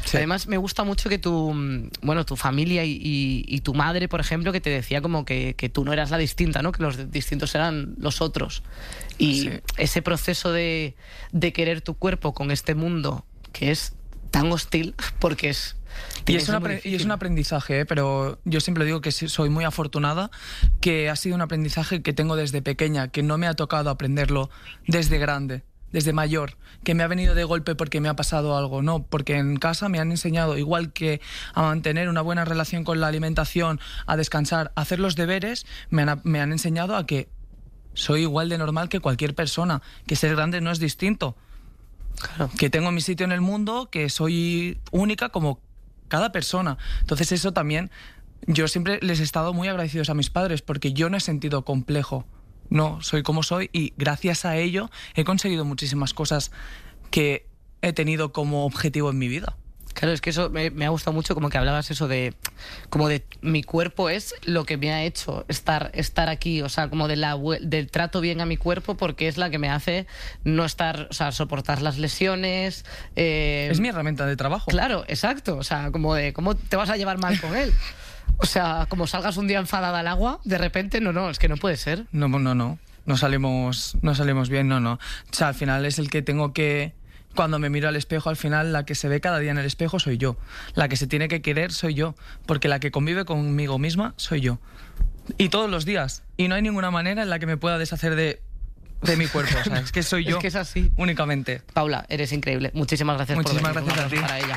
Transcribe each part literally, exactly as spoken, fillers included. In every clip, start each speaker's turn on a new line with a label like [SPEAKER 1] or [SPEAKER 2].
[SPEAKER 1] Sí.
[SPEAKER 2] Además, me gusta mucho que tu, bueno, tu familia y, y, y tu madre, por ejemplo, que te decía como que, que tú no eras la distinta, ¿no? Que los distintos eran los otros. Y
[SPEAKER 1] Sí.
[SPEAKER 2] ese proceso de, de querer tu cuerpo con este mundo que es tan hostil, porque es...
[SPEAKER 1] Y es, una, y es un aprendizaje, ¿eh? Pero yo siempre digo que soy muy afortunada, que ha sido un aprendizaje que tengo desde pequeña, que no me ha tocado aprenderlo desde grande, desde mayor, que me ha venido de golpe porque me ha pasado algo, no, porque en casa me han enseñado, igual que a mantener una buena relación con la alimentación, a descansar, a hacer los deberes, me han, me han enseñado a que soy igual de normal que cualquier persona, que ser grande no es distinto,
[SPEAKER 2] Claro.
[SPEAKER 1] que tengo mi sitio en el mundo, que soy única como cada persona. Entonces eso también, yo siempre les he estado muy agradecidos a mis padres porque yo no he sentido complejo. No, soy como soy y gracias a ello he conseguido muchísimas cosas que he tenido como objetivo en mi vida.
[SPEAKER 2] Claro, es que eso me, me ha gustado mucho, como que hablabas eso de, como de mi cuerpo es lo que me ha hecho estar, estar aquí, o sea, como de la, del trato bien a mi cuerpo porque es la que me hace no estar, o sea, soportar las lesiones. Eh,
[SPEAKER 1] es mi herramienta de trabajo.
[SPEAKER 2] Claro, exacto, o sea, como de cómo te vas a llevar mal con él. O sea, como salgas un día enfadada al agua, de repente, no, no, es que no puede ser.
[SPEAKER 1] No, no, no, no salimos, no salimos bien, no, no. O sea, al final es el que tengo que... Cuando me miro al espejo, al final la que se ve cada día en el espejo soy yo. La que se tiene que querer soy yo. Porque la que convive conmigo misma soy yo. Y todos los días. Y no hay ninguna manera en la que me pueda deshacer de, de mi cuerpo. O sea, es que soy yo.
[SPEAKER 2] Es que es así.
[SPEAKER 1] Únicamente.
[SPEAKER 2] Paula, eres increíble. Muchísimas gracias
[SPEAKER 1] Muchísimas
[SPEAKER 2] por venir.
[SPEAKER 1] gracias a ti.
[SPEAKER 2] Para ella.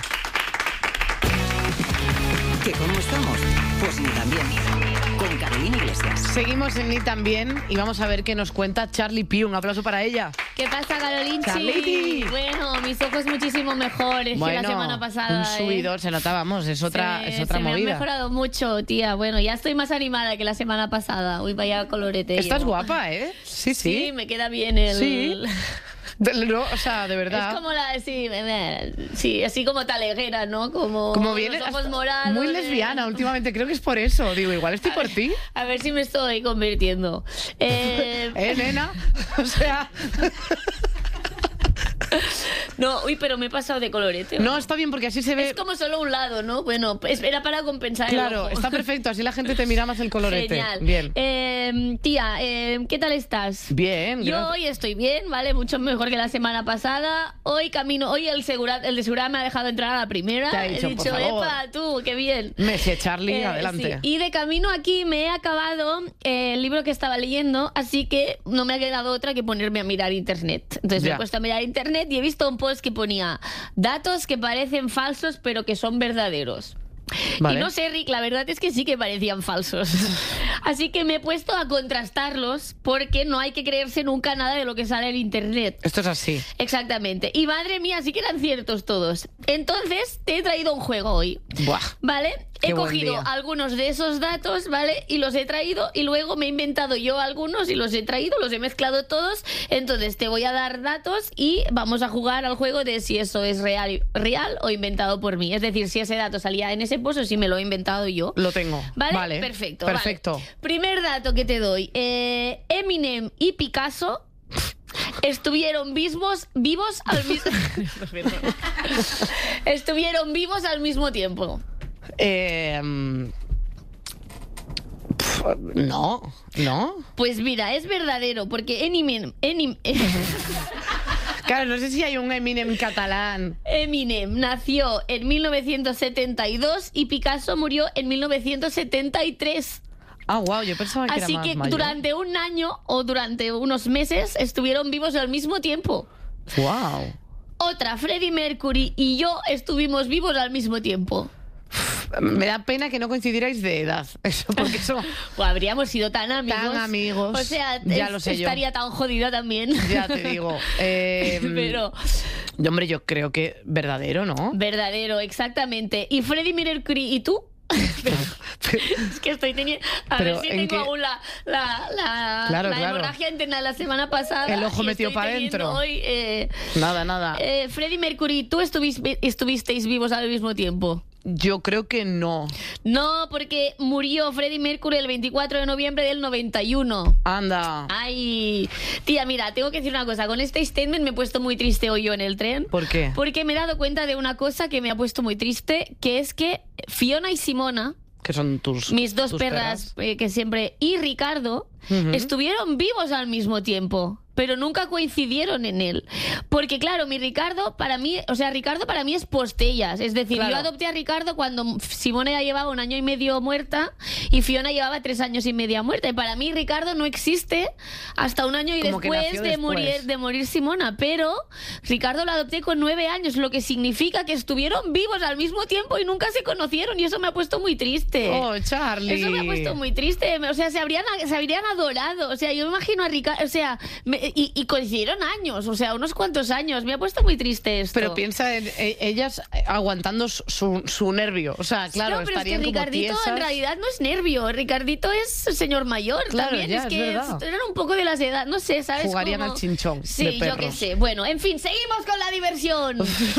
[SPEAKER 3] ¿Que cómo estamos? Pues ni tan bien. Con Carolina Iglesias.
[SPEAKER 2] Seguimos en Ni También y vamos a ver qué nos cuenta Charlie Pi. Un aplauso para ella.
[SPEAKER 4] ¿Qué pasa, Carolinchi?
[SPEAKER 2] Charlie.
[SPEAKER 4] Bueno, mis ojos muchísimo mejores
[SPEAKER 2] Bueno,
[SPEAKER 4] que la semana pasada.
[SPEAKER 2] un subidor,
[SPEAKER 4] ¿eh?
[SPEAKER 2] se nota, vamos, es otra,
[SPEAKER 4] se,
[SPEAKER 2] es otra
[SPEAKER 4] se
[SPEAKER 2] movida.
[SPEAKER 4] me han mejorado mucho, tía. Bueno, ya estoy más animada que la semana pasada. Uy, vaya colorete.
[SPEAKER 2] Estás
[SPEAKER 4] llevo.
[SPEAKER 2] guapa, ¿eh? Sí, sí.
[SPEAKER 4] Sí, me queda bien el...
[SPEAKER 2] Sí. No, o sea, de verdad.
[SPEAKER 4] Es como la... Sí, me- me- sí, así como taleguera, ¿no? Como,
[SPEAKER 2] Como viene
[SPEAKER 4] los ojos
[SPEAKER 2] hasta
[SPEAKER 4] morados.
[SPEAKER 2] muy
[SPEAKER 4] eh.
[SPEAKER 2] lesbiana últimamente, creo que es por eso. Digo, igual estoy por ti.
[SPEAKER 4] A ver si me estoy convirtiendo. Eh...
[SPEAKER 2] ¿Eh, nena? O sea...
[SPEAKER 4] No, uy, pero me he pasado de colorete.
[SPEAKER 2] No, está bien porque así se ve...
[SPEAKER 4] Es como solo un lado, ¿no? Bueno, pues era para compensar el
[SPEAKER 2] Claro,
[SPEAKER 4] ojo.
[SPEAKER 2] está perfecto, así la gente te mira más el colorete.
[SPEAKER 4] Genial.
[SPEAKER 2] Bien.
[SPEAKER 4] Eh, tía, eh, ¿qué tal estás?
[SPEAKER 2] Bien,
[SPEAKER 4] Yo
[SPEAKER 2] gracias.
[SPEAKER 4] hoy estoy bien, ¿vale? Mucho mejor que la semana pasada. Hoy camino, hoy el, segura, el de seguridad me ha dejado entrar a la primera.
[SPEAKER 2] Te ha dicho,
[SPEAKER 4] He
[SPEAKER 2] por
[SPEAKER 4] dicho,
[SPEAKER 2] favor.
[SPEAKER 4] epa, tú, qué bien.
[SPEAKER 2] Messi, Charlie,
[SPEAKER 4] Eh,
[SPEAKER 2] adelante.
[SPEAKER 4] sí. Y de camino aquí me he acabado eh, el libro que estaba leyendo, así que no me ha quedado otra que ponerme a mirar internet. Entonces me
[SPEAKER 2] Ya.
[SPEAKER 4] he puesto a mirar internet y he visto un post que ponía datos que parecen falsos pero que son verdaderos.
[SPEAKER 2] Vale.
[SPEAKER 4] Y no sé, Rick, la verdad es que sí que parecían falsos. Así que me he puesto a contrastarlos porque no hay que creerse nunca nada de lo que sale en internet.
[SPEAKER 2] Esto es así.
[SPEAKER 4] Exactamente. Y madre mía, sí que eran ciertos todos. Entonces, te he traído un juego hoy.
[SPEAKER 2] Buah.
[SPEAKER 4] ¿Vale?
[SPEAKER 2] Qué
[SPEAKER 4] He
[SPEAKER 2] buen
[SPEAKER 4] cogido
[SPEAKER 2] día.
[SPEAKER 4] algunos de esos datos, ¿vale? Y los he traído y luego me he inventado yo algunos y los he traído, los he mezclado todos. Entonces te voy a dar datos y vamos a jugar al juego de si eso es real, real o inventado por mí. Es decir, si ese dato salía en ese post o si me lo he inventado yo.
[SPEAKER 2] Lo tengo.
[SPEAKER 4] ¿Vale?
[SPEAKER 2] Vale.
[SPEAKER 4] Perfecto.
[SPEAKER 2] Perfecto.
[SPEAKER 4] vale. Primer dato que te doy. Eh, Eminem y Picasso estuvieron vivos, vivos al mismo estuvieron vivos al mismo tiempo.
[SPEAKER 2] Eh, pf, no, no.
[SPEAKER 4] Pues mira, es verdadero, porque Eminem, Eminem,
[SPEAKER 2] Claro, no sé si hay un Eminem catalán.
[SPEAKER 4] Eminem nació en mil novecientos setenta y dos y Picasso murió en mil novecientos setenta y tres.
[SPEAKER 2] Ah, wow, yo pensaba que
[SPEAKER 4] Así
[SPEAKER 2] era más
[SPEAKER 4] que
[SPEAKER 2] mayor.
[SPEAKER 4] durante un año o durante unos meses estuvieron vivos al mismo tiempo.
[SPEAKER 2] Wow.
[SPEAKER 4] Otra, Freddie Mercury y yo estuvimos vivos al mismo tiempo.
[SPEAKER 2] Me da pena que no coincidierais de edad. Eso, porque eso...
[SPEAKER 4] Pues habríamos sido tan amigos.
[SPEAKER 2] Tan amigos.
[SPEAKER 4] O sea,
[SPEAKER 2] Ya
[SPEAKER 4] es-
[SPEAKER 2] lo sé yo.
[SPEAKER 4] estaría tan jodida también.
[SPEAKER 2] Ya te digo. Eh,
[SPEAKER 4] Pero
[SPEAKER 2] yo, hombre, yo creo que verdadero, ¿no?
[SPEAKER 4] verdadero, exactamente. ¿Y Freddie Mercury y tú? Es que estoy teniendo... A
[SPEAKER 2] Pero,
[SPEAKER 4] ver si
[SPEAKER 2] ¿en
[SPEAKER 4] tengo
[SPEAKER 2] qué?
[SPEAKER 4] aún la, la, la,
[SPEAKER 2] Claro,
[SPEAKER 4] la
[SPEAKER 2] claro.
[SPEAKER 4] hemorragia interna de la semana pasada.
[SPEAKER 2] El ojo
[SPEAKER 4] y
[SPEAKER 2] metido
[SPEAKER 4] estoy
[SPEAKER 2] para
[SPEAKER 4] teniendo
[SPEAKER 2] adentro.
[SPEAKER 4] Hoy, eh,
[SPEAKER 2] Nada, nada.
[SPEAKER 4] eh, Freddie Mercury y tú estuviste, estuvisteis vivos al mismo tiempo.
[SPEAKER 2] yo creo que no.
[SPEAKER 4] No, porque murió Freddie Mercury el veinticuatro de noviembre del noventa y uno.
[SPEAKER 2] Anda.
[SPEAKER 4] Ay, tía, mira, tengo que decir una cosa. Con este statement me he puesto muy triste hoy yo en el tren.
[SPEAKER 2] ¿Por qué?
[SPEAKER 4] Porque me he dado cuenta de una cosa que me ha puesto muy triste, que es que Fiona y Simona,
[SPEAKER 2] que son tus
[SPEAKER 4] mis dos
[SPEAKER 2] tus
[SPEAKER 4] perras,
[SPEAKER 2] perras.
[SPEAKER 4] Eh, que siempre, y Ricardo,
[SPEAKER 2] Uh-huh.
[SPEAKER 4] estuvieron vivos al mismo tiempo, pero nunca coincidieron en él. Porque claro, mi Ricardo para mí, o sea, Ricardo para mí es postellas. Es decir,
[SPEAKER 2] Claro.
[SPEAKER 4] yo adopté a Ricardo cuando Simona ya llevaba un año y medio muerta y Fiona llevaba tres años y media muerta. Y para mí Ricardo no existe hasta un año y
[SPEAKER 2] Como que
[SPEAKER 4] después
[SPEAKER 2] nació
[SPEAKER 4] de
[SPEAKER 2] después.
[SPEAKER 4] morir, de morir Simona. Pero Ricardo lo adopté con nueve años, lo que significa que estuvieron vivos al mismo tiempo y nunca se conocieron. Y eso me ha puesto muy triste.
[SPEAKER 2] Oh, Charlie.
[SPEAKER 4] Eso me ha puesto muy triste. O sea, se habrían, se habrían adorado. O sea, yo me imagino a Ricardo. O sea, me- y, y coincidieron años. O sea, unos cuantos años. Me ha puesto muy triste esto.
[SPEAKER 2] Pero piensa en e- ellas aguantando su, su nervio. O sea, claro,
[SPEAKER 4] no, pero es que
[SPEAKER 2] estarían como
[SPEAKER 4] Ricardito
[SPEAKER 2] tiesas.
[SPEAKER 4] en realidad no es nervio. Ricardito es señor mayor.
[SPEAKER 2] Claro,
[SPEAKER 4] también
[SPEAKER 2] ya,
[SPEAKER 4] es
[SPEAKER 2] es
[SPEAKER 4] que
[SPEAKER 2] verdad.
[SPEAKER 4] eran un poco de las edades. No sé, ¿sabes?
[SPEAKER 2] Jugarían
[SPEAKER 4] Como-
[SPEAKER 2] al chinchón
[SPEAKER 4] Sí,
[SPEAKER 2] de
[SPEAKER 4] yo
[SPEAKER 2] perros.
[SPEAKER 4] qué sé. Bueno, en fin, seguimos con la diversión.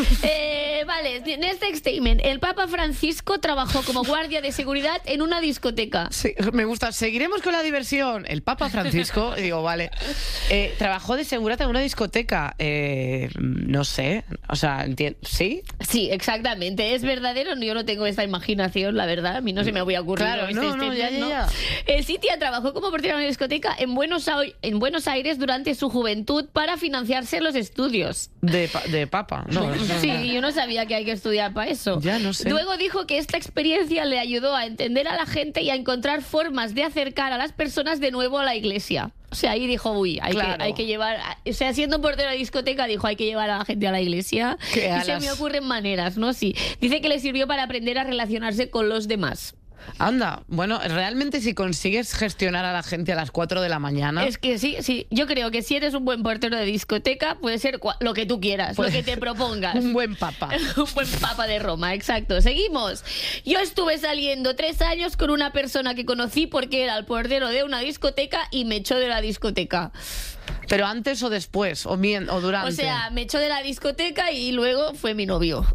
[SPEAKER 4] eh, vale, next statement. El Papa Francisco trabajó como guardia de seguridad en una discoteca.
[SPEAKER 2] Sí, me gusta. Seguiremos con la diversión. El Papa Francisco, digo, vale. Eh, trabajó de seguridad en una discoteca. Eh, no sé. O sea, entiendo. ¿Sí?
[SPEAKER 4] Sí, exactamente. ¿Es verdadero? Yo no tengo esta imaginación, la verdad. A mí no se me había ocurrido.
[SPEAKER 2] Claro,
[SPEAKER 4] este
[SPEAKER 2] no, no,
[SPEAKER 4] statement,
[SPEAKER 2] ya, ya,
[SPEAKER 4] ¿no?
[SPEAKER 2] ya.
[SPEAKER 4] El Citia trabajó como portero en una discoteca en Buenos, Ai- en Buenos Aires durante su juventud para financiarse los estudios.
[SPEAKER 2] De, pa- de Papa. No, no, no.
[SPEAKER 4] Sí, yo no sabía que hay que estudiar para eso.
[SPEAKER 2] Ya, no sé.
[SPEAKER 4] Luego dijo que esta experiencia le ayudó a entender a la gente y a encontrar formas de acercar a las personas de nuevo a la iglesia. O sea, ahí dijo, uy, hay,
[SPEAKER 2] Claro.
[SPEAKER 4] que, hay que llevar... O sea, siendo portero de discoteca, dijo, hay que llevar a la gente a la iglesia.
[SPEAKER 2] Que
[SPEAKER 4] Y
[SPEAKER 2] a
[SPEAKER 4] se
[SPEAKER 2] las-
[SPEAKER 4] me ocurren maneras, ¿no? Sí. Dice que le sirvió para aprender a relacionarse con los demás.
[SPEAKER 2] Anda, bueno, realmente si consigues gestionar a la gente a las cuatro de la mañana...
[SPEAKER 4] Es que sí, sí. Yo creo que si eres un buen portero de discoteca, puede ser cua- lo que tú quieras,
[SPEAKER 2] Puede
[SPEAKER 4] lo que te
[SPEAKER 2] ser
[SPEAKER 4] propongas.
[SPEAKER 2] un buen papa.
[SPEAKER 4] Un buen papa de Roma, exacto. Seguimos. Yo estuve saliendo tres años con una persona que conocí porque era el portero de una discoteca y me echó de la discoteca.
[SPEAKER 2] Pero antes o después, o, bien, o durante.
[SPEAKER 4] O sea, me echó de la discoteca y luego fue mi novio.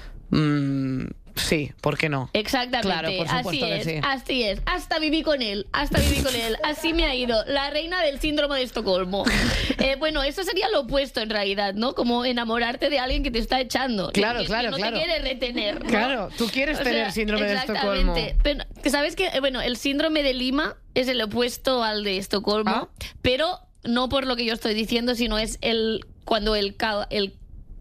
[SPEAKER 2] Mm, sí, ¿por qué no?
[SPEAKER 4] Exactamente,
[SPEAKER 2] Claro, por supuesto
[SPEAKER 4] así
[SPEAKER 2] que
[SPEAKER 4] es,
[SPEAKER 2] sí.
[SPEAKER 4] así es. Hasta viví con él, hasta viví con él. Así me ha ido, la reina del síndrome de Estocolmo. Eh, bueno, eso sería lo opuesto en realidad, ¿no? Como enamorarte de alguien que te está echando.
[SPEAKER 2] Claro,
[SPEAKER 4] que,
[SPEAKER 2] claro,
[SPEAKER 4] que no
[SPEAKER 2] claro.
[SPEAKER 4] te quiere retener, ¿no?
[SPEAKER 2] Claro, tú quieres
[SPEAKER 4] O
[SPEAKER 2] tener
[SPEAKER 4] sea,
[SPEAKER 2] síndrome de Estocolmo.
[SPEAKER 4] exactamente. Pero, ¿sabes qué? Eh, Bueno, el síndrome de Lima es el opuesto al de Estocolmo,
[SPEAKER 2] Ah.
[SPEAKER 4] pero no por lo que yo estoy diciendo, sino es el cuando el, ca- el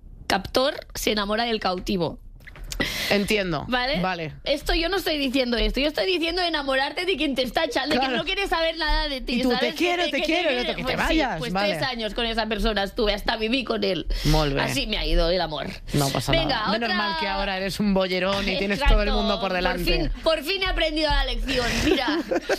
[SPEAKER 4] captor se enamora del cautivo.
[SPEAKER 2] Entiendo.
[SPEAKER 4] ¿Vale?
[SPEAKER 2] Vale.
[SPEAKER 4] Esto yo no estoy diciendo esto, yo estoy diciendo enamorarte de quien te está echando, de
[SPEAKER 2] Claro.
[SPEAKER 4] quien no quiere saber nada de ti.
[SPEAKER 2] Y tú,
[SPEAKER 4] ¿sabes?
[SPEAKER 2] te quiero,
[SPEAKER 4] Que
[SPEAKER 2] te
[SPEAKER 4] que
[SPEAKER 2] quiero, y
[SPEAKER 4] quiere.
[SPEAKER 2] otro, que te
[SPEAKER 4] Pues sí,
[SPEAKER 2] vayas,
[SPEAKER 4] pues
[SPEAKER 2] vale.
[SPEAKER 4] tres años con esa persona estuve, hasta viví con él.
[SPEAKER 2] Molt bé.
[SPEAKER 4] Así me ha ido el amor.
[SPEAKER 2] No pasa
[SPEAKER 4] Venga,
[SPEAKER 2] nada. Menos
[SPEAKER 4] otra-
[SPEAKER 2] mal que ahora eres un bollerón y tienes
[SPEAKER 4] Exacto.
[SPEAKER 2] todo el mundo por delante.
[SPEAKER 4] Por fin, por fin he aprendido la lección. Mira,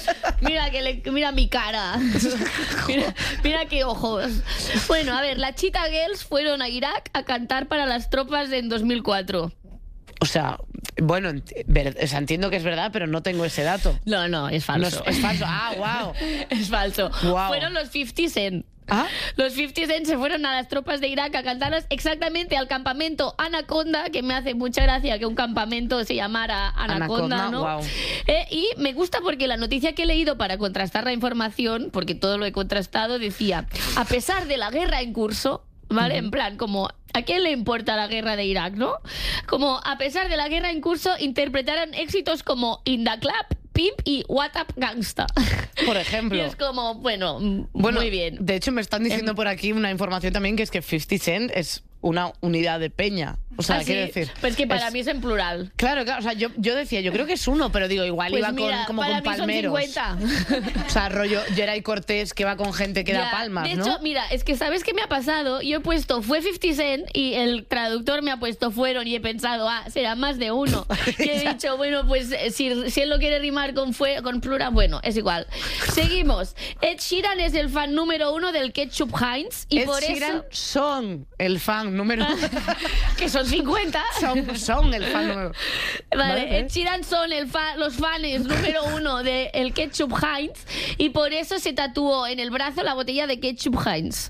[SPEAKER 4] mira que le- mira mi cara. Mira, mira qué ojos. Bueno, a ver, las Cheetah Girls fueron a Irak a cantar para las tropas en dos mil cuatro.
[SPEAKER 2] O sea, bueno, ent- ver- o sea, entiendo que es verdad, pero no tengo ese dato.
[SPEAKER 4] No, no, es
[SPEAKER 2] No es,
[SPEAKER 4] falso.
[SPEAKER 2] es falso. Ah, wow.
[SPEAKER 4] Es falso.
[SPEAKER 2] Guau.
[SPEAKER 4] Fueron los cincuenta Cent.
[SPEAKER 2] ¿Ah?
[SPEAKER 4] Los cincuenta Cent se fueron a las tropas de Irak a cantarlas exactamente al campamento Anaconda, que me hace mucha gracia que un campamento se llamara Anaconda,
[SPEAKER 2] Anaconda,
[SPEAKER 4] ¿no?
[SPEAKER 2] guau.
[SPEAKER 4] Eh, y me gusta porque la noticia que he leído para contrastar la información, porque todo lo he contrastado, decía, a pesar de la guerra en curso, ¿vale? En plan, como, ¿a quién le importa la guerra de Irak, no? Como, a pesar de la guerra en curso, interpretaron éxitos como In the Club, Pimp y What Up Gangsta.
[SPEAKER 2] Por ejemplo.
[SPEAKER 4] Y es como, bueno, mm,
[SPEAKER 2] Bueno,
[SPEAKER 4] muy bien.
[SPEAKER 2] De hecho, me están diciendo
[SPEAKER 4] Em-
[SPEAKER 2] por aquí una información también que es que cincuenta Cent es una unidad de peña. O sea,
[SPEAKER 4] Ah, sí.
[SPEAKER 2] quiero decir.
[SPEAKER 4] Pues que para
[SPEAKER 2] es-
[SPEAKER 4] mí es en plural.
[SPEAKER 2] Claro, claro. O sea, yo, yo decía, yo creo que es uno, pero digo, igual
[SPEAKER 4] Pues
[SPEAKER 2] iba
[SPEAKER 4] mira,
[SPEAKER 2] con, como
[SPEAKER 4] para
[SPEAKER 2] con
[SPEAKER 4] mí son
[SPEAKER 2] palmeros.
[SPEAKER 4] cincuenta.
[SPEAKER 2] O sea, rollo Geray Cortés que va con gente que da
[SPEAKER 4] Ya,
[SPEAKER 2] palmas,
[SPEAKER 4] de
[SPEAKER 2] ¿no?
[SPEAKER 4] hecho, mira, es que ¿sabes qué me ha pasado? Yo he puesto fue cincuenta Cent y el traductor me ha puesto fueron y he pensado, ah, será más de uno. Y he
[SPEAKER 2] Ya.
[SPEAKER 4] dicho, bueno, pues eh, si, si él lo quiere rimar con fue con plural, bueno, es igual. Seguimos. Ed Sheeran es el fan número uno del Ketchup Heinz y
[SPEAKER 2] Ed
[SPEAKER 4] por
[SPEAKER 2] Sheeran
[SPEAKER 4] eso
[SPEAKER 2] son el fan número
[SPEAKER 4] que son cincuenta.
[SPEAKER 2] son, son el fan número
[SPEAKER 4] Vale,
[SPEAKER 2] Vale.
[SPEAKER 4] Ed Sheeran son el fa- los fans número uno de el Ketchup Heinz y por eso se tatuó en el brazo la botella de Ketchup Heinz.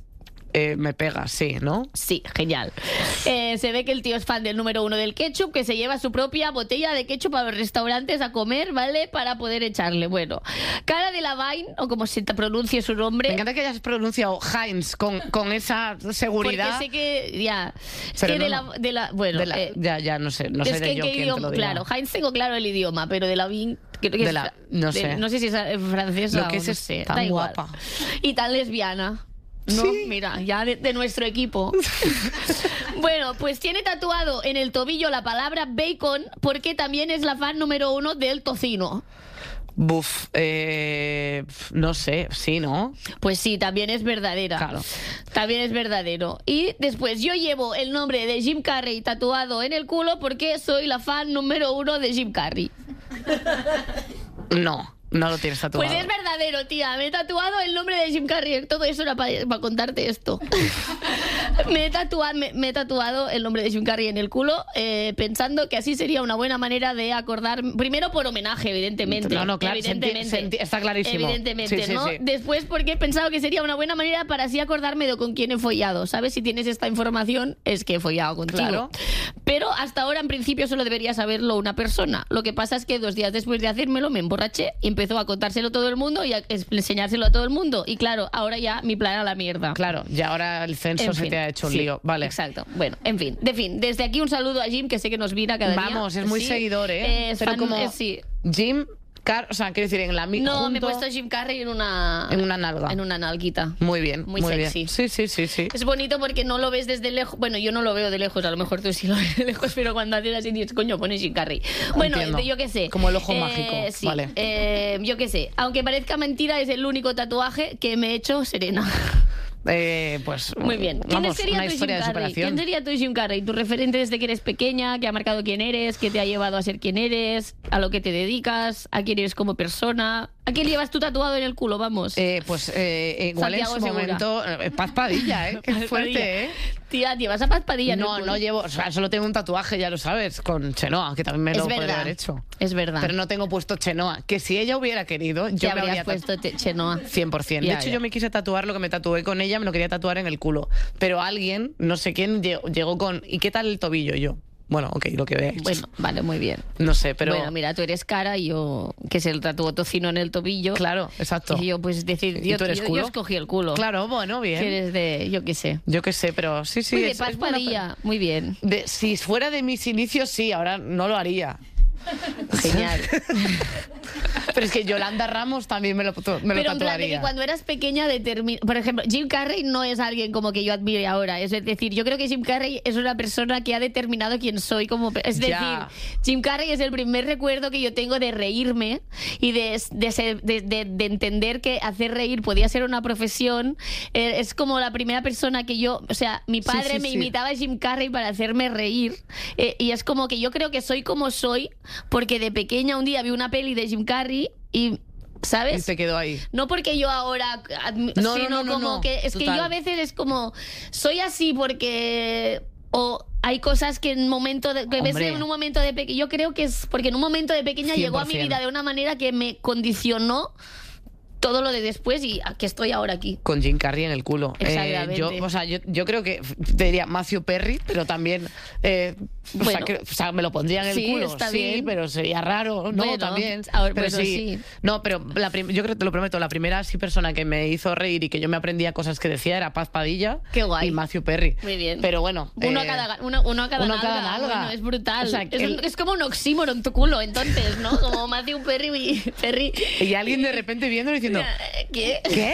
[SPEAKER 2] eh, me pega, sí, ¿no?
[SPEAKER 4] Sí, genial. Eh, se ve que el tío es fan del número uno del ketchup, que se lleva su propia botella de ketchup a los restaurantes a comer, ¿vale? Para poder echarle. Bueno, Cara Delevingne, o como se te pronuncie su nombre.
[SPEAKER 2] Me encanta que hayas pronunciado Heinz con, con esa seguridad.
[SPEAKER 4] Porque sé que, ya, es
[SPEAKER 2] Pero
[SPEAKER 4] que
[SPEAKER 2] no,
[SPEAKER 4] de, la,
[SPEAKER 2] no.
[SPEAKER 4] de la, bueno,
[SPEAKER 2] De la-
[SPEAKER 4] eh,
[SPEAKER 2] ya, ya, no sé, no
[SPEAKER 4] es
[SPEAKER 2] sé
[SPEAKER 4] que
[SPEAKER 2] de
[SPEAKER 4] en
[SPEAKER 2] yo
[SPEAKER 4] qué
[SPEAKER 2] quién
[SPEAKER 4] idioma,
[SPEAKER 2] te lo diga.
[SPEAKER 4] claro, Heinz tengo claro el idioma, pero de la Vin, creo que
[SPEAKER 2] De
[SPEAKER 4] es
[SPEAKER 2] la-
[SPEAKER 4] fra-
[SPEAKER 2] no
[SPEAKER 4] de-
[SPEAKER 2] sé.
[SPEAKER 4] no sé si es eh, francesa
[SPEAKER 2] Lo que
[SPEAKER 4] o
[SPEAKER 2] es
[SPEAKER 4] no
[SPEAKER 2] es
[SPEAKER 4] sé,
[SPEAKER 2] tan
[SPEAKER 4] da igual.
[SPEAKER 2] guapa.
[SPEAKER 4] Y tan lesbiana. No,
[SPEAKER 2] Sí.
[SPEAKER 4] mira, ya de, de nuestro equipo. Bueno, pues tiene tatuado en el tobillo la palabra bacon porque también es la fan número uno del tocino.
[SPEAKER 2] Buf, eh, no sé, sí, ¿no?
[SPEAKER 4] Pues sí, también es verdadera.
[SPEAKER 2] Claro.
[SPEAKER 4] También es verdadero. Y después yo llevo el nombre de Jim Carrey tatuado en el culo porque soy la fan número uno de Jim Carrey.
[SPEAKER 2] No, no lo tienes tatuado.
[SPEAKER 4] Pues es verdadero, tía. Me he tatuado el nombre de Jim Carrey. Todo eso era para contarte esto. me, he tatuado, me, me he tatuado el nombre de Jim Carrey en el culo, eh, pensando que así sería una buena manera de acordar. Primero por homenaje, evidentemente.
[SPEAKER 2] No, no, claro,
[SPEAKER 4] evidentemente.
[SPEAKER 2] se enti- se enti- está clarísimo.
[SPEAKER 4] Evidentemente,
[SPEAKER 2] Sí, sí,
[SPEAKER 4] ¿no?
[SPEAKER 2] sí.
[SPEAKER 4] Después porque he pensado que sería una buena manera para así acordarme de con quién he follado. ¿Sabes? Si tienes esta información, es que he follado contigo.
[SPEAKER 2] Claro.
[SPEAKER 4] Pero hasta ahora, en principio, solo debería saberlo una persona. Lo que pasa es que dos días después de hacérmelo me emborraché y empezó a contárselo todo el mundo y a es- enseñárselo a todo el mundo. Y claro, ahora ya mi plan a la mierda.
[SPEAKER 2] Claro, y ahora el censo
[SPEAKER 4] En
[SPEAKER 2] se
[SPEAKER 4] fin,
[SPEAKER 2] te ha hecho un
[SPEAKER 4] sí,
[SPEAKER 2] lío. Vale.
[SPEAKER 4] Exacto. Bueno, en fin. De fin, desde aquí un saludo a Jim, que sé que nos mira cada día.
[SPEAKER 2] Vamos, es muy
[SPEAKER 4] Sí,
[SPEAKER 2] seguidor, ¿eh?
[SPEAKER 4] es
[SPEAKER 2] Pero
[SPEAKER 4] fan-
[SPEAKER 2] como
[SPEAKER 4] eh, sí.
[SPEAKER 2] Jim Car, o sea, quiero decir, en la mi-
[SPEAKER 4] No,
[SPEAKER 2] junto-
[SPEAKER 4] me he puesto Jim Carrey en una...
[SPEAKER 2] En una nalga.
[SPEAKER 4] En una nalguita.
[SPEAKER 2] Muy bien,
[SPEAKER 4] Muy
[SPEAKER 2] muy,
[SPEAKER 4] sexy.
[SPEAKER 2] bien. Sí, sí, sí, sí.
[SPEAKER 4] Es bonito porque no lo ves desde lejos. Bueno, yo no lo veo de lejos, a lo mejor tú sí lo ves de lejos, pero cuando haces así dices, coño, pones Jim Carrey. Bueno,
[SPEAKER 2] Entiendo.
[SPEAKER 4] yo qué sé.
[SPEAKER 2] Como el ojo
[SPEAKER 4] Eh,
[SPEAKER 2] mágico.
[SPEAKER 4] Sí,
[SPEAKER 2] Vale.
[SPEAKER 4] eh, yo qué sé. Aunque parezca mentira, es el único tatuaje que me he hecho Serena.
[SPEAKER 2] Eh, pues
[SPEAKER 4] Muy bien. ¿Quién
[SPEAKER 2] vamos,
[SPEAKER 4] sería
[SPEAKER 2] una
[SPEAKER 4] tu Jim
[SPEAKER 2] historia de
[SPEAKER 4] Carrey?
[SPEAKER 2] superación.
[SPEAKER 4] ¿Quién sería tu Jim Carrey? Tu referente desde que eres pequeña, que ha marcado quién eres, que te ha llevado a ser quien eres, a lo que te dedicas, a quién eres como persona. ¿A quién llevas tú tatuado en el culo? Vamos.
[SPEAKER 2] Eh, pues eh, igual
[SPEAKER 4] Santiago
[SPEAKER 2] en su
[SPEAKER 4] Segura.
[SPEAKER 2] momento eh, Paz Padilla, ¿eh? Qué
[SPEAKER 4] Paz
[SPEAKER 2] fuerte,
[SPEAKER 4] Padilla.
[SPEAKER 2] ¿eh?
[SPEAKER 4] Tía, llevas a Paz Padilla en el
[SPEAKER 2] No,
[SPEAKER 4] culo.
[SPEAKER 2] no llevo, o sea, solo tengo un tatuaje, ya lo sabes, con Chenoa, que también me
[SPEAKER 4] Es
[SPEAKER 2] lo podría
[SPEAKER 4] verdad.
[SPEAKER 2] haber hecho.
[SPEAKER 4] Es verdad.
[SPEAKER 2] Pero no tengo puesto Chenoa, que si ella hubiera querido,
[SPEAKER 4] Te
[SPEAKER 2] yo me
[SPEAKER 4] habrías
[SPEAKER 2] habría
[SPEAKER 4] puesto te- Chenoa.
[SPEAKER 2] cien por ciento.
[SPEAKER 4] Ya,
[SPEAKER 2] De hecho,
[SPEAKER 4] ya.
[SPEAKER 2] yo me quise tatuar lo que me tatué con ella, me lo quería tatuar en el culo. Pero alguien, no sé quién, llegó, llegó con ¿y qué tal el tobillo? Y yo, bueno, ok, lo que veáis.
[SPEAKER 4] Bueno, vale, muy bien.
[SPEAKER 2] No sé, pero...
[SPEAKER 4] Bueno, mira, tú eres cara y yo, que se el tatuó tocino en el tobillo.
[SPEAKER 2] Claro, exacto.
[SPEAKER 4] Y yo, pues, decir,
[SPEAKER 2] ¿Y
[SPEAKER 4] yo,
[SPEAKER 2] tú eres
[SPEAKER 4] yo-
[SPEAKER 2] culo?
[SPEAKER 4] yo escogí el culo.
[SPEAKER 2] Claro, bueno, bien.
[SPEAKER 4] Que eres de, yo qué sé.
[SPEAKER 2] Yo qué sé, pero sí, sí.
[SPEAKER 4] Muy de
[SPEAKER 2] es-
[SPEAKER 4] Paz
[SPEAKER 2] es buena
[SPEAKER 4] Padilla, muy bien.
[SPEAKER 2] pe- de- si fuera de mis inicios, sí, ahora no lo haría.
[SPEAKER 4] Genial.
[SPEAKER 2] Pero es que Yolanda Ramos también me lo, me lo
[SPEAKER 4] Pero en plan de
[SPEAKER 2] tatuaría.
[SPEAKER 4] que cuando eras pequeña determin... Por ejemplo, Jim Carrey no es alguien como que yo admire ahora. Es decir, yo creo que Jim Carrey es una persona que ha determinado quién soy como... pe- Es decir,
[SPEAKER 2] Ya.
[SPEAKER 4] Jim Carrey es el primer recuerdo que yo tengo de reírme y de, de, ser- de- de- de entender que hacer reír podía ser una profesión. Eh, es como la primera persona que yo... O sea, mi padre
[SPEAKER 2] sí,
[SPEAKER 4] me
[SPEAKER 2] sí.
[SPEAKER 4] imitaba a Jim Carrey para hacerme reír. Eh, y es como que yo creo que soy como soy porque de pequeña un día vi una peli de Jim Carrey y... ¿Sabes?
[SPEAKER 2] Y te quedó ahí.
[SPEAKER 4] No porque yo ahora, admi-
[SPEAKER 2] No,
[SPEAKER 4] sino
[SPEAKER 2] no, no, no,
[SPEAKER 4] como
[SPEAKER 2] no.
[SPEAKER 4] que es que
[SPEAKER 2] Total.
[SPEAKER 4] yo a veces es como soy así porque o hay cosas que en momento de, que ves
[SPEAKER 2] Hombre.
[SPEAKER 4] en un momento de pequeña, yo creo que es porque en un momento de pequeña llegó a mi
[SPEAKER 2] cien por ciento.
[SPEAKER 4] vida de una manera que me condicionó todo lo de después y que estoy ahora aquí.
[SPEAKER 2] Con Jim Carrey en el culo. Eh,
[SPEAKER 4] Exactamente.
[SPEAKER 2] yo, o sea, yo, yo creo que te diría Matthew Perry, pero también. eh, o, sea,
[SPEAKER 4] Bueno.
[SPEAKER 2] que- o sea, me lo pondría en el
[SPEAKER 4] Sí,
[SPEAKER 2] culo.
[SPEAKER 4] está
[SPEAKER 2] sí,
[SPEAKER 4] bien.
[SPEAKER 2] pero sería raro. No,
[SPEAKER 4] Bueno,
[SPEAKER 2] también.
[SPEAKER 4] ahora-
[SPEAKER 2] pero
[SPEAKER 4] bueno,
[SPEAKER 2] sí.
[SPEAKER 4] sí.
[SPEAKER 2] No, pero la prim- yo creo que te lo prometo, la primera sí persona que me hizo reír y que yo me aprendía cosas que decía era Paz Padilla.
[SPEAKER 4] Qué guay.
[SPEAKER 2] Y Matthew Perry.
[SPEAKER 4] Muy bien.
[SPEAKER 2] Pero bueno.
[SPEAKER 4] Uno,
[SPEAKER 2] eh,
[SPEAKER 4] a cada, ga- uno, uno a cada
[SPEAKER 2] uno a
[SPEAKER 4] nalga.
[SPEAKER 2] cada nalga.
[SPEAKER 4] Bueno, es brutal.
[SPEAKER 2] O sea,
[SPEAKER 4] es,
[SPEAKER 2] el-
[SPEAKER 4] un- es como un oxímoron en tu culo, entonces, ¿no? Como Matthew Perry y Perry.
[SPEAKER 2] Y alguien de repente viéndolo diciendo.
[SPEAKER 4] ¿Qué?
[SPEAKER 2] ¿Qué?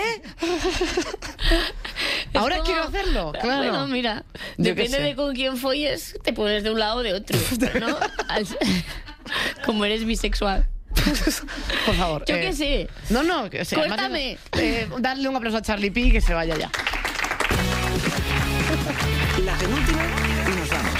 [SPEAKER 2] Ahora
[SPEAKER 4] como-
[SPEAKER 2] quiero hacerlo. Claro.
[SPEAKER 4] Bueno, mira,
[SPEAKER 2] Yo qué
[SPEAKER 4] depende
[SPEAKER 2] sé.
[SPEAKER 4] de con quién folles, te pones de un lado o de otro, ¿no? Al- Como eres bisexual.
[SPEAKER 2] Por favor.
[SPEAKER 4] Yo
[SPEAKER 2] eh,
[SPEAKER 4] qué sé.
[SPEAKER 2] No, no, que, o sea, además,
[SPEAKER 4] Córtame.
[SPEAKER 2] eh, darle un aplauso a Charlie P y que se vaya ya.
[SPEAKER 3] La penúltima y nos vamos.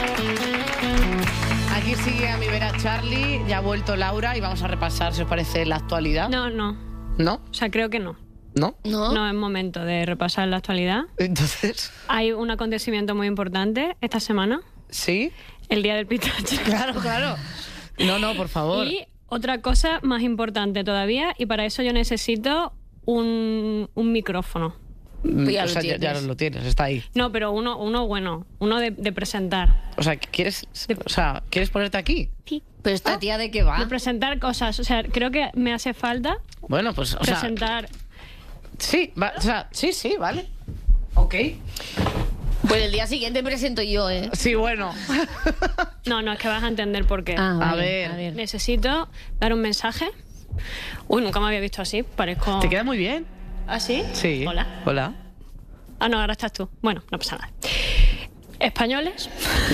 [SPEAKER 2] Aquí sigue a mi vera Charlie, ya ha vuelto Laura y vamos a repasar, si os parece, la actualidad.
[SPEAKER 5] No, no.
[SPEAKER 2] ¿No?
[SPEAKER 5] O sea, creo que no.
[SPEAKER 2] ¿No?
[SPEAKER 4] ¿No?
[SPEAKER 5] No es momento de repasar la actualidad.
[SPEAKER 2] Entonces,
[SPEAKER 5] Hay un acontecimiento muy importante esta semana,
[SPEAKER 2] ¿sí?
[SPEAKER 5] el Día del Pistacho.
[SPEAKER 2] Claro, claro. No, no, por favor.
[SPEAKER 5] Y otra cosa más importante todavía, y para eso yo necesito un, un micrófono.
[SPEAKER 2] Mm,
[SPEAKER 4] Ya
[SPEAKER 2] o
[SPEAKER 4] lo
[SPEAKER 2] sea, ya, ya
[SPEAKER 4] tienes.
[SPEAKER 2] lo tienes, está ahí.
[SPEAKER 5] No, pero uno, uno bueno, uno de, de presentar.
[SPEAKER 2] O sea, ¿quieres, o sea, ¿quieres ponerte aquí?
[SPEAKER 5] Sí.
[SPEAKER 4] Pero esta tía, ¿de qué va?
[SPEAKER 5] De presentar cosas. O sea, creo que me hace falta
[SPEAKER 2] Bueno, pues, o sea,
[SPEAKER 5] presentar.
[SPEAKER 2] sí, va- o sea, sí, sí, vale. Ok.
[SPEAKER 4] Pues el día siguiente presento yo, ¿eh?
[SPEAKER 2] Sí, bueno.
[SPEAKER 5] No, no, es que vas a entender por qué.
[SPEAKER 4] Ah,
[SPEAKER 2] A
[SPEAKER 4] vale,
[SPEAKER 2] ver.
[SPEAKER 4] a ver.
[SPEAKER 5] Necesito dar un mensaje. Uy, nunca me había visto así. Parezco.
[SPEAKER 2] ¿Te queda muy bien?
[SPEAKER 5] ¿Así?
[SPEAKER 2] Sí.
[SPEAKER 5] Hola.
[SPEAKER 2] Hola.
[SPEAKER 5] Ah, no, ahora estás tú. Bueno, no pasa nada. Españoles.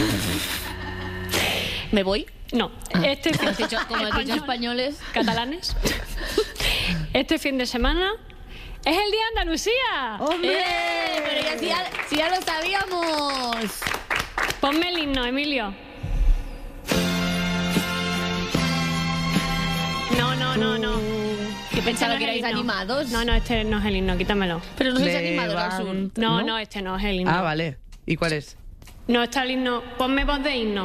[SPEAKER 4] ¿Me voy?
[SPEAKER 5] No. Este fin
[SPEAKER 4] Has dicho- como has dicho españoles.
[SPEAKER 5] Catalanes. Este fin de semana es el Día de Andalucía.
[SPEAKER 4] ¡Eh! Pero ya, si, ya, si ya lo sabíamos.
[SPEAKER 5] Ponme el himno, Emilio. No, no, no, no.
[SPEAKER 4] Que pensaba
[SPEAKER 5] Este no
[SPEAKER 4] que
[SPEAKER 5] es el
[SPEAKER 4] erais
[SPEAKER 5] himno.
[SPEAKER 4] animados.
[SPEAKER 5] No, no, este no es el himno, quítamelo.
[SPEAKER 4] Pero no sois
[SPEAKER 2] Levan-
[SPEAKER 4] animados al sur.
[SPEAKER 5] No,
[SPEAKER 2] ¿No?
[SPEAKER 5] no, este no es el himno.
[SPEAKER 2] Ah, vale. ¿Y cuál es?
[SPEAKER 5] No está el himno. Ponme voz de himno.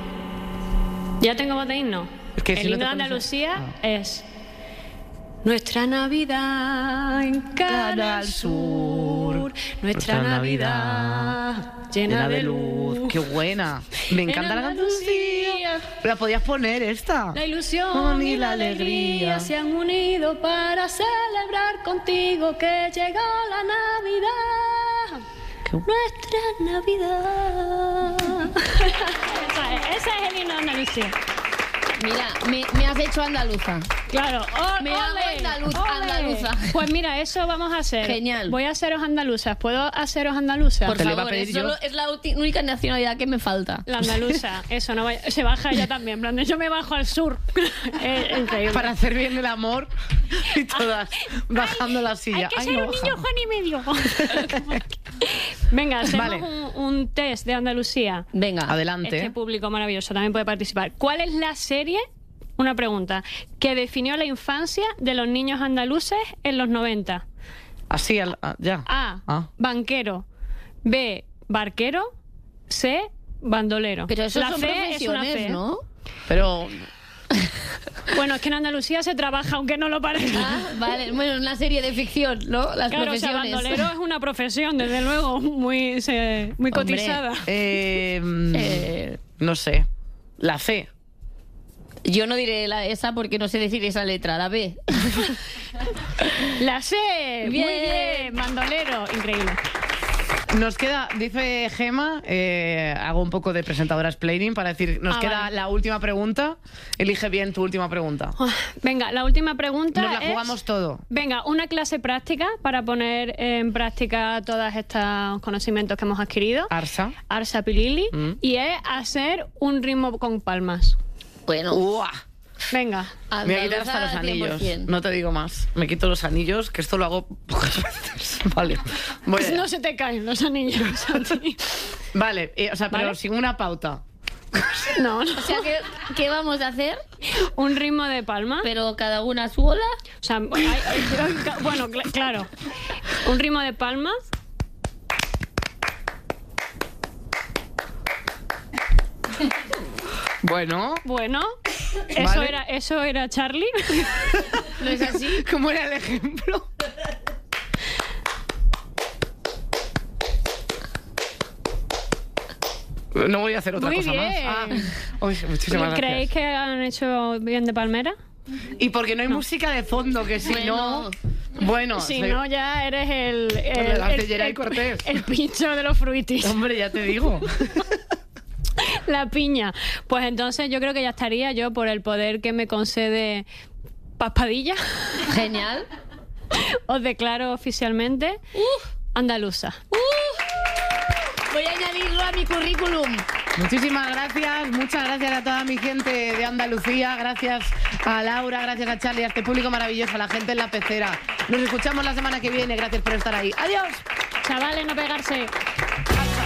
[SPEAKER 5] Ya tengo voz de himno.
[SPEAKER 2] Es que
[SPEAKER 5] el
[SPEAKER 2] si no
[SPEAKER 5] himno
[SPEAKER 2] te
[SPEAKER 5] de
[SPEAKER 2] pones a-
[SPEAKER 5] Andalucía
[SPEAKER 2] Ah.
[SPEAKER 5] es nuestra Navidad en Canal Sur. Nuestra
[SPEAKER 2] Nuestra
[SPEAKER 5] Navidad llena de luz.
[SPEAKER 2] Qué buena. Me encanta la canción. La podías poner esta.
[SPEAKER 5] La ilusión
[SPEAKER 2] y
[SPEAKER 5] y la alegría se han unido para celebrar contigo que llegó la Navidad.
[SPEAKER 2] Qué-
[SPEAKER 5] Nuestra Navidad. esa, es, esa es el himno de Andalucía.
[SPEAKER 4] Mira, me, me has hecho andaluza.
[SPEAKER 5] Claro. ¡Oh,
[SPEAKER 4] Me hago
[SPEAKER 5] ole!
[SPEAKER 4] andaluz-
[SPEAKER 5] ¡Ole!
[SPEAKER 4] andaluza.
[SPEAKER 5] Pues mira, eso vamos a hacer.
[SPEAKER 4] Genial.
[SPEAKER 5] Voy a haceros andaluzas. ¿Puedo haceros andaluzas?
[SPEAKER 4] Por
[SPEAKER 2] Te lo iba a
[SPEAKER 4] favor,
[SPEAKER 2] pedir
[SPEAKER 4] es,
[SPEAKER 2] yo.
[SPEAKER 4] solo- es la ulti- única nacionalidad que me falta.
[SPEAKER 5] La andaluza. Eso, no vaya- se baja ella también. En plan, de, yo me bajo al sur. Es increíble.
[SPEAKER 2] Para hacer bien el amor y todas bajando la silla.
[SPEAKER 5] Hay que
[SPEAKER 2] Ay,
[SPEAKER 5] ser
[SPEAKER 2] no
[SPEAKER 5] un niño
[SPEAKER 2] baja.
[SPEAKER 5] Juan y medio. Venga, hacemos
[SPEAKER 2] Vale.
[SPEAKER 5] un, un test de Andalucía.
[SPEAKER 4] Venga.
[SPEAKER 2] Adelante.
[SPEAKER 5] Este público maravilloso también puede participar. ¿Cuál es la serie, una pregunta, que definió la infancia de los niños andaluces en los noventa?
[SPEAKER 2] Así, al- ah, ya.
[SPEAKER 5] A.
[SPEAKER 2] Ah.
[SPEAKER 5] Banquero. B. Barquero. C. Bandolero.
[SPEAKER 4] Pero eso
[SPEAKER 5] la
[SPEAKER 4] son
[SPEAKER 5] C es una
[SPEAKER 4] profesiones,
[SPEAKER 5] C.
[SPEAKER 4] ¿no?
[SPEAKER 2] Pero
[SPEAKER 5] Bueno, es que en Andalucía se trabaja, aunque no lo parezca.
[SPEAKER 4] Ah, vale. Bueno, es una serie de ficción, ¿no? Las
[SPEAKER 5] Claro, o sea,
[SPEAKER 4] profesiones.
[SPEAKER 5] bandolero es una profesión, desde luego, muy, se- muy
[SPEAKER 4] Hombre.
[SPEAKER 5] cotizada.
[SPEAKER 2] eh, mm,
[SPEAKER 4] Eh,
[SPEAKER 2] no sé. La C.
[SPEAKER 4] yo no diré la esa porque no sé decir esa letra, la B.
[SPEAKER 5] La C, muy
[SPEAKER 4] Bien.
[SPEAKER 5] bien, bandolero, increíble.
[SPEAKER 2] Nos queda, dice Gema, eh, hago un poco de presentadora explaining para decir, nos
[SPEAKER 5] Ah,
[SPEAKER 2] queda
[SPEAKER 5] vale.
[SPEAKER 2] la última pregunta. Elige bien tu última pregunta.
[SPEAKER 5] Ah, Venga, la última pregunta
[SPEAKER 2] Nos la
[SPEAKER 5] es-
[SPEAKER 2] jugamos todo.
[SPEAKER 5] Venga, una clase práctica para poner en práctica todos estos conocimientos que hemos adquirido.
[SPEAKER 2] Arsa.
[SPEAKER 5] Arsa Pilili.
[SPEAKER 2] Mm.
[SPEAKER 5] Y es hacer un ritmo con palmas.
[SPEAKER 4] Bueno,
[SPEAKER 2] ¡Uah!
[SPEAKER 5] Venga.
[SPEAKER 2] Me voy a quitar hasta los
[SPEAKER 4] andaluza
[SPEAKER 2] anillos.
[SPEAKER 4] cien por ciento.
[SPEAKER 2] No te digo más. Me quito los anillos, que esto lo hago pocas veces. Vale. Voy allá.
[SPEAKER 5] No se te caen los anillos a ti.
[SPEAKER 2] Vale, eh, o sea, pero
[SPEAKER 5] ¿Vale?
[SPEAKER 2] sin una pauta.
[SPEAKER 5] No, no.
[SPEAKER 4] O sea, ¿qué, ¿qué vamos a hacer?
[SPEAKER 5] Un ritmo de palma.
[SPEAKER 4] Pero cada una a su ola.
[SPEAKER 5] O sea, hay- hay- bueno, cl- claro. Un ritmo de palmas.
[SPEAKER 2] Bueno,
[SPEAKER 5] Bueno, eso
[SPEAKER 2] Vale.
[SPEAKER 5] era, eso era Charlie.
[SPEAKER 4] ¿No es así?
[SPEAKER 2] ¿cómo era el ejemplo? No voy a hacer otra
[SPEAKER 5] Muy
[SPEAKER 2] cosa
[SPEAKER 5] bien.
[SPEAKER 2] más. Ah, uy, muchísimas
[SPEAKER 5] ¿Creéis
[SPEAKER 2] gracias.
[SPEAKER 5] que han hecho bien de palmera?
[SPEAKER 2] Y porque no hay música de fondo, que si
[SPEAKER 4] Bueno.
[SPEAKER 2] no... Bueno,
[SPEAKER 5] Si
[SPEAKER 2] soy-
[SPEAKER 5] no, ya eres el. el,
[SPEAKER 2] De la
[SPEAKER 5] el-
[SPEAKER 2] Cellera y
[SPEAKER 5] el-
[SPEAKER 2] Cortés.
[SPEAKER 5] el pincho de los fruitis.
[SPEAKER 2] Hombre, ya te digo.
[SPEAKER 5] La piña. Pues entonces yo creo que ya estaría yo por el poder que me concede Paspadilla.
[SPEAKER 4] Genial.
[SPEAKER 5] Os declaro oficialmente andaluza.
[SPEAKER 4] Voy a añadirlo a mi currículum.
[SPEAKER 2] Muchísimas gracias, muchas gracias a toda mi gente de Andalucía, gracias a Laura, gracias a Charlie, a este público maravilloso, a la gente en la pecera. Nos escuchamos la semana que viene, gracias por estar ahí. Adiós.
[SPEAKER 5] Chavales, no pegarse.